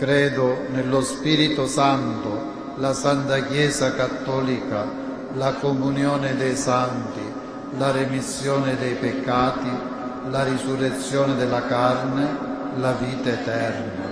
Credo nello Spirito Santo, la Santa Chiesa Cattolica, la comunione dei santi, la remissione dei peccati, la risurrezione della carne, la vita eterna.